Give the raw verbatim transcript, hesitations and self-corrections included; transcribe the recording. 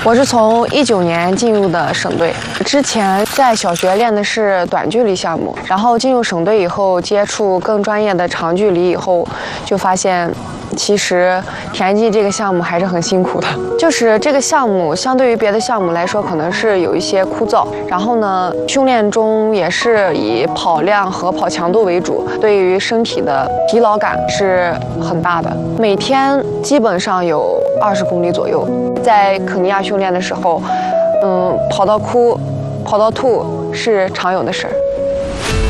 我是从一九年进入的省队，之前在小学练的是短距离项目，然后进入省队以后，接触更专业的长距离以后，就发现其实田径这个项目还是很辛苦的。就是这个项目相对于别的项目来说，可能是有一些枯燥，然后呢，训练中也是以跑量和跑强度为主，对于身体的疲劳感是很大的。每天基本上有二十公里左右。在肯尼亚训练的时候，嗯，跑到哭、跑到吐是常有的事儿。